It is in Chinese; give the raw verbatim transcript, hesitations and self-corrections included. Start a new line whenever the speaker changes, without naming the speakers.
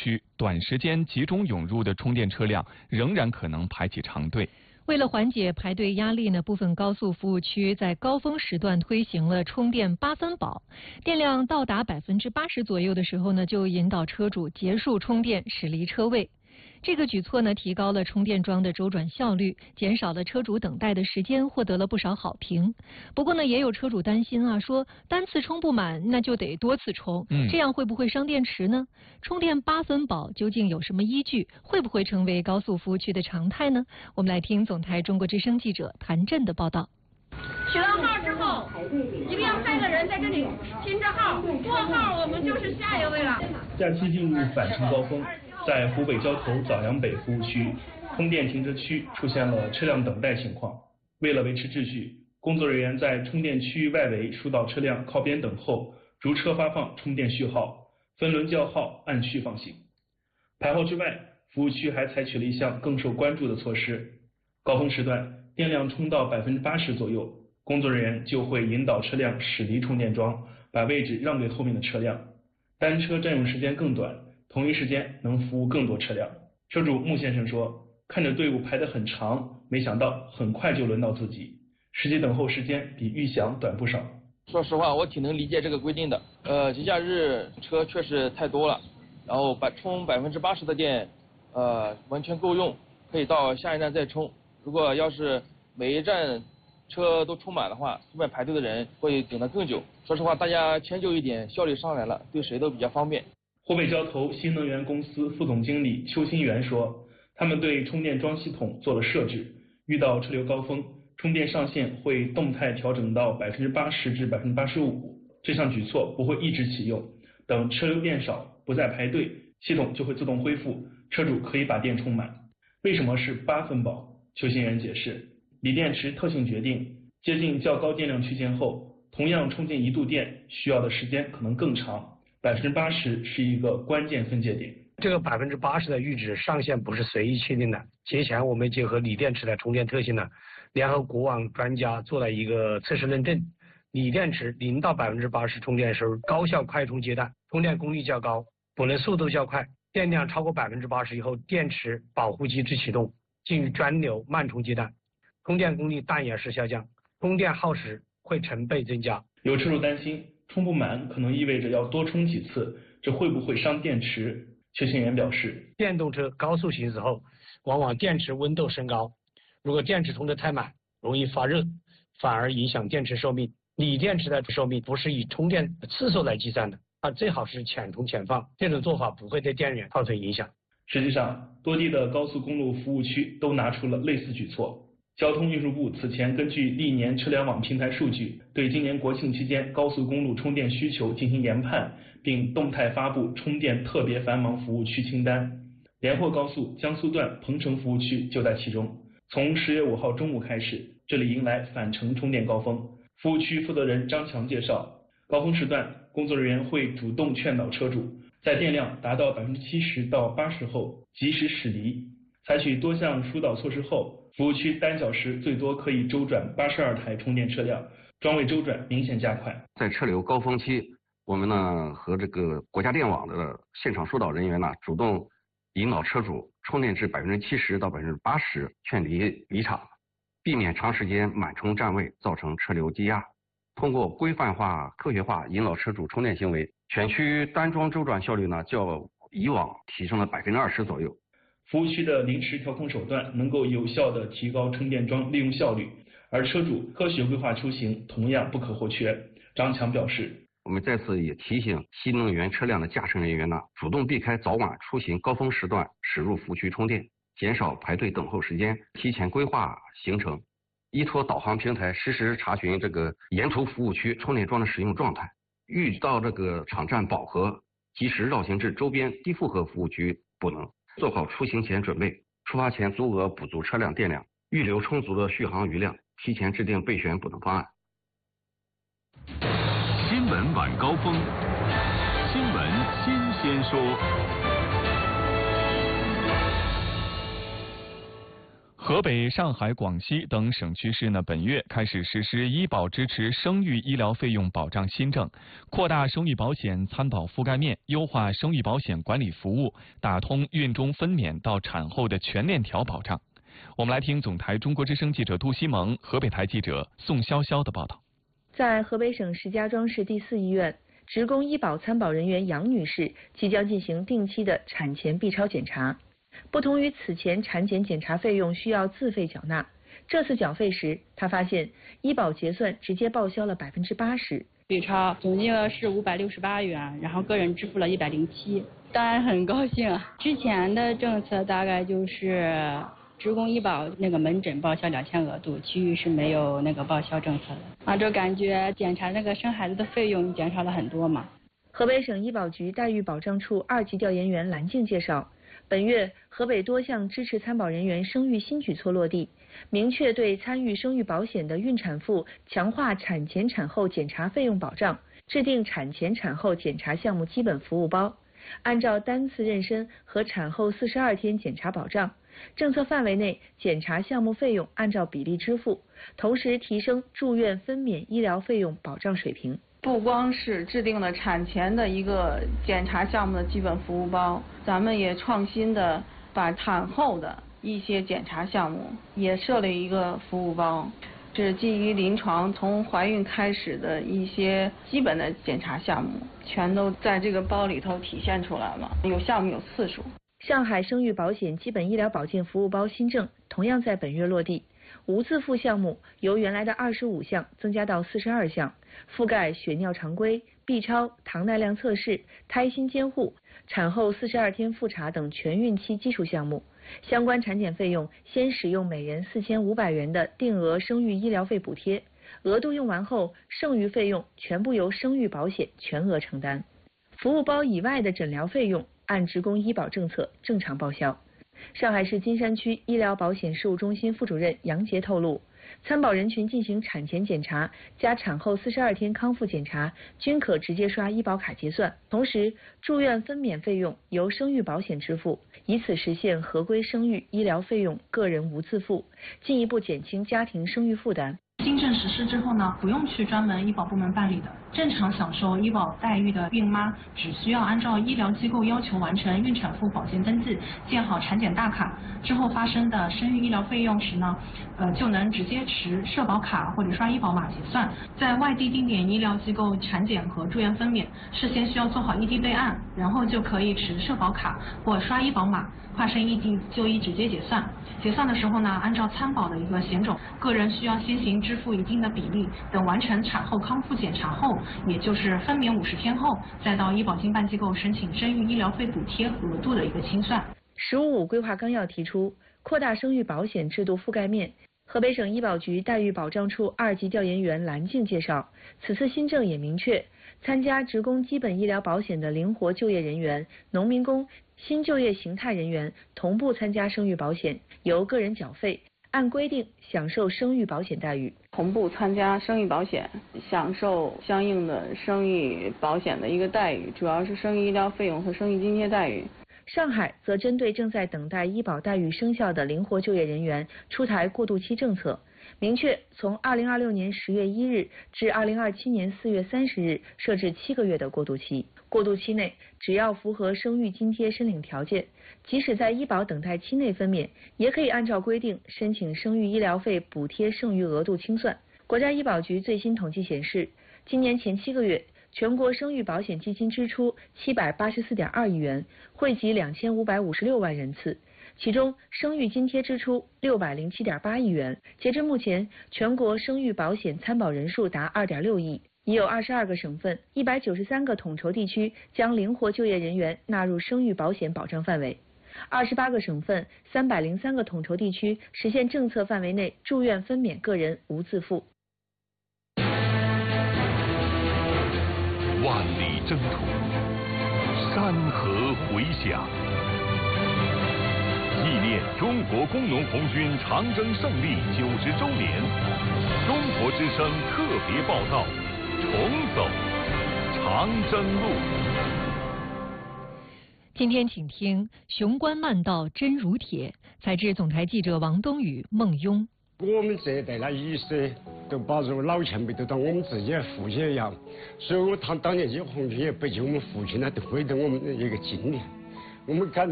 区，短时间集中涌入的充电车辆仍然可能排起长队。
为了缓解排队压力呢，部分高速服务区在高峰时段推行了充电八分饱，电量到达百分之八十左右的时候呢，就引导车主结束充电，驶离车位。这个举措呢，提高了充电桩的周转效率，减少了车主等待的时间，获得了不少好评。不过呢，也有车主担心啊，说单次充不满，那就得多次充，
嗯，
这样会不会伤电池呢？充电八分饱究竟有什么依据？会不会成为高速服务区的常态呢？我们来听总台中国之声记者谭震的报道。
取了号之后，一定要派个人在这里拼着号，过号我们就是下一位了。
假期进入返程高峰。在湖北交投枣阳北服务区，充电停车区出现了车辆等待情况。为了维持秩序，工作人员在充电区域外围疏导车辆靠边等候，逐车发放充电序号，分轮叫号，按序放行。排号之外，服务区还采取了一项更受关注的措施：高峰时段电量充到百分之八十左右，工作人员就会引导车辆驶离充电桩，把位置让给后面的车辆。单车占用时间更短。同一时间能服务更多车辆。车主穆先生说，看着队伍排得很长，没想到很快就轮到自己，实际等候时间比预想短不少。
说实话，我挺能理解这个规定的。呃，节假日车确实太多了，然后百充百分之八十的电，呃，完全够用，可以到下一站再充。如果要是每一站车都充满的话，后面排队的人会等得更久。说实话，大家迁就一点，效率上来了，对谁都比较方便。
湖北交投新能源公司副总经理邱新元说，他们对充电桩系统做了设置，遇到车流高峰，充电上限会动态调整到百分之八十至百分之八十五。这项举措不会一直启用，等车流变少，不再排队，系统就会自动恢复，车主可以把电充满。为什么是八分饱？邱新元解释，锂电池特性决定，接近较高电量区间后，同样充进一度电需要的时间可能更长。百分之八十是一个关键分界点。
这个百分之八十的阈值上限不是随意确定的。节前我们结合锂电池的充电特性呢，联合国网专家做了一个测试认证。锂电池零到百分之八十充电时候，高效快充阶段，充电功率较高，补能速度较快。电量超过百分之八十以后，电池保护机制启动，进入专流慢充阶段，充电功率淡也是下降，充电耗时会成倍增加。
有车主担心，充不满可能意味着要多充几次，这会不会伤电池？邱新元表示，
电动车高速行驶后，往往电池温度升高，如果电池充得太满，容易发热，反而影响电池寿命。锂电池的寿命不是以充电次数来计算的，它最好是浅充浅放，这种做法不会对电源造成影响。
实际上，多地的高速公路服务区都拿出了类似举措。交通运输部此前根据历年车联网平台数据，对今年国庆期间高速公路充电需求进行研判，并动态发布充电特别繁忙服务区清单。连霍高速江苏段彭城服务区就在其中。从十月五号中午开始，这里迎来返程充电高峰。服务区负责人张强介绍，高峰时段，工作人员会主动劝导车主，在电量达到百分之七十到八十后及时驶离。采取多项疏导措施后，服务区单小时最多可以周转八十二台充电车辆，桩位周转明显加快。
在车流高峰期，我们呢和这个国家电网的现场疏导人员呢，主动引导车主充电至百分之七十到百分之八十，劝离离场，避免长时间满充占位造成车流积压。通过规范化、科学化引导车主充电行为，全区单桩周转效率呢较以往提升了百分之二十左右。
服务区的临时调控手段能够有效地提高充电桩利用效率，而车主科学规划出行同样不可或缺。张强表示，
我们在此也提醒新能源车辆的驾驶人员呢，主动避开早晚出行高峰时段驶入服务区充电，减少排队等候时间，提前规划行程，依托导航平台实时查询这个沿途服务区充电桩的使用状态，遇到这个场站饱和，及时绕行至周边低负荷服务区补能。做好出行前准备，出发前足额补足车辆电量，预留充足的续航余量，提前制定备选补能方案。
新闻晚高峰，新闻新鲜说。
河北、上海、广西等省区市呢，本月开始实施医保支持生育医疗费用保障新政，扩大生育保险参保覆盖面，优化生育保险管理服务，打通孕中分娩到产后的全链条保障。我们来听总台中国之声记者杜西蒙、河北台记者宋潇潇的报道。
在河北省石家庄市第四医院，职工医保参保人员杨女士即将进行定期的产前 B 超检查。不同于此前产检检查费用需要自费缴纳，这次缴费时，她发现医保结算直接报销了百分之八十。
B 超总金额是五百六十八元，然后个人支付了一百零七，当然很高兴啊。之前的政策大概就是职工医保那个门诊报销两千额度，其余是没有那个报销政策的啊，就感觉检查那个生孩子的费用减少了很多嘛。
河北省医保局待遇保障处二级调研员蓝静介绍，本月河北多项支持参保人员生育新举措落地，明确对参与生育保险的孕产妇强化产前产后检查费用保障，制定产前产后检查项目基本服务包，按照单次妊娠和产后四十二天检查保障，政策范围内检查项目费用按照比例支付，同时提升住院分娩医疗费用保障水平。
不光是制定了产前的一个检查项目的基本服务包，咱们也创新的把产后的一些检查项目也设了一个服务包，是基于临床从怀孕开始的一些基本的检查项目，全都在这个包里头体现出来了，有项目有次数。
上海生育保险基本医疗保健服务包新政同样在本月落地，无自付项目由原来的二十五项增加到四十二项，覆盖血尿常规、B 超、糖耐量测试、胎心监护、产后四十二天复查等全孕期基础项目。相关产检费用先使用每人四千五百元的定额生育医疗费补贴，额度用完后，剩余费用全部由生育保险全额承担。服务包以外的诊疗费用按职工医保政策正常报销。上海市金山区医疗保险事务中心副主任杨杰透露，参保人群进行产前检查加产后四十二天康复检查均可直接刷医保卡结算，同时住院分娩费用由生育保险支付，以此实现合规生育医疗费用个人无自付，进一步减轻家庭生育负担。
新政实施之后呢，不用去专门医保部门办理的，正常享受医保待遇的孕妈，只需要按照医疗机构要求完成孕产妇保健登记，建好产检大卡，之后发生的生育医疗费用时呢，呃，就能直接持社保卡或者刷医保码结算。在外地定点医疗机构产检和住院分娩，事先需要做好异地备案，然后就可以持社保卡或刷医保码，跨省异地就医直接结算。结算的时候呢，按照参保的一个险种，个人需要先行支付一定的比例，等完成产后康复检查后，也就是分娩五十天后，再到医保经办机构申请生育医疗费补贴额度的一个清算。
十五五规划纲要提出扩大生育保险制度覆盖面。河北省医保局待遇保障处二级调研员蓝静介绍，此次新政也明确，参加职工基本医疗保险的灵活就业人员、农民工、新就业形态人员同步参加生育保险，由个人缴费，按规定享受生育保险待遇。
同步参加生育保险，享受相应的生育保险的一个待遇，主要是生育医疗费用和生育津贴待遇。
上海则针对正在等待医保待遇生效的灵活就业人员出台过渡期政策，明确从二零二六年十月一日至二零二七年四月三十日设置七个月的过渡期。过渡期内，只要符合生育津贴申领条件，即使在医保等待期内分娩，也可以按照规定申请生育医疗费补贴剩余额度清算。国家医保局最新统计显示，今年前七个月，全国生育保险基金支出七百八十四点二亿元，惠及两千五百五十六万人次，其中生育津贴支出六百零七点八亿元。截至目前，全国生育保险参保人数达二点六亿，已有二十二个省份、一百九十三个统筹地区将灵活就业人员纳入生育保险保障范围。二十八个省份、三百零三个统筹地区实现政策范围内住院分娩个人无自付。
万里征途，山河回响，纪念中国工农红军长征胜利九十周年，中国之声特别报道：重走长征路。
今天请听“雄关漫道真如铁”，采制总台记者王东宇、孟庸。
我们这一代的意识都把这个老前辈都当我们自己的父亲一样，所以我们当当年这些红军也背起我们父亲呢，都会得我们的一个经验，我们感。